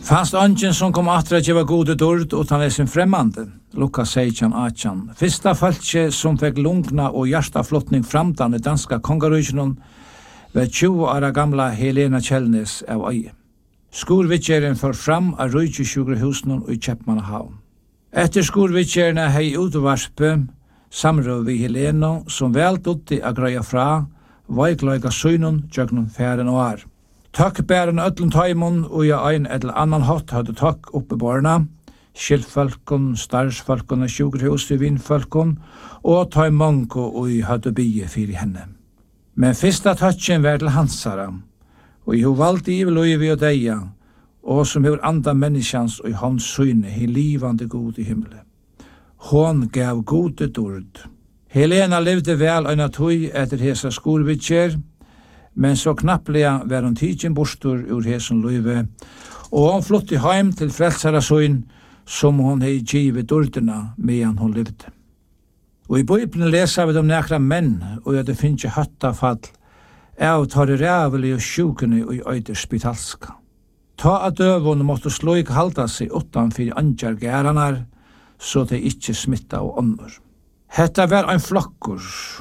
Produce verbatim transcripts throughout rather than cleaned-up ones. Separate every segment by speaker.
Speaker 1: Fast ungen som kom atra at var gode dord utan er sin fremmande. Lukas sexton arton. Fyrsta falske som fikk lungna og hjertaflottning framdan i danska kongarujnen var tjue åra gamla Helena Kjellnes av øye. Skurvitjeren for fram av Rujtjesjukrehusen og i Kjeppmannahavn. Etter skurvitjerne hei utvarspe samrøv vi Helena som vel dutti a greia fra vaikløyga søgnen tjøknen færen og ar. Takk bæren öllum taimon og ja ein eller annan hatt hadde takk oppe barna, skiltfolkon, starfsfolkon og sjukrehus i vinfolkon, og taimonko og i hadde bygge fyrir henne. Men fyrsta touchen var til hansara, og hun valgte i løyvi og deia, og som hevur anda menneskjans og i hans syne, hi livande god i himmelen. Hon gav gode dord. Helena levde vel øyna tøy etter hesa skurvitjer, men så knapplega var hon tidsin bostur ur hesen løyve, og hon flytti heim til frelsarasøyn som hon hei givet dordina medan hon levde. Og i Bibelen lesa vi om nekra menn, og at det finnes hattafall, av tar i rævelig og sjukene og i øyder spitalska. Ta at døvun måtte sløyk halda seg utanfyr andjar gæranar, så de ikkje smitta og ånder. Hetta var ein flokkur,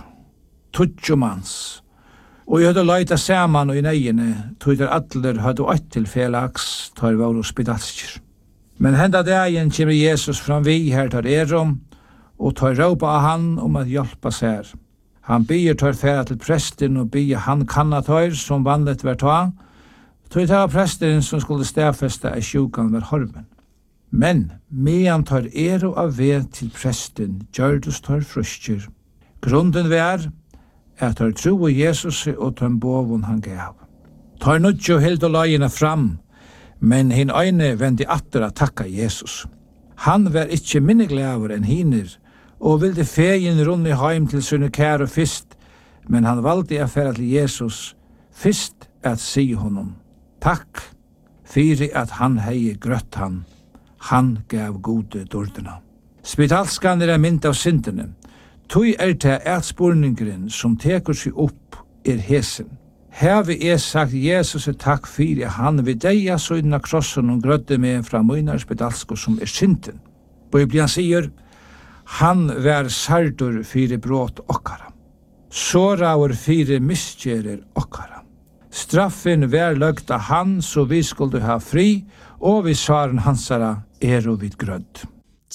Speaker 1: tutsjumans, og jeg hadde leita saman og i neiene, tog der atler hadde ått til felags, tar var og spidalskjer. Men henda dagen kommer Jesus fram vi her tar erom, og tar råpa av han om at hjelpa seg. Han byr tar færa til presten og byr han kanna tar som vanligt var ta, tog tar presten som skulle stedfeste at sjukan var horven. Men medan tar ero av ved til presten, gjørdus tar fruskjer. Grunden var at tar tro og Jesus og tar bovun han gav. Tar nudjo held og lagina fram, men hin øyne vendi atter at takka Jesus. Han var ikkje minneglever enn hiner, og vilde fegin runni heim til sunne kære fyrst, men han valde affæra til Jesus fyrst at si honom takk, fyri at han hei grøtt han. Han gav gode dordena. Spitalskan er mynd av syndene. Tui er det etspurningren som tekur seg opp er hesen. Her vi er sagt Jesus er takk fyrir han vil deia søyden av krossen og grødde med fra munar spedalsko som er synden. Bibelen sier, han var sardur fyrir bråt okkara. Såraur fyrir misgjerer okkara. Straffen var løgt av han så vi skulle ha fri, og vi svaren hansara er og vid grødd.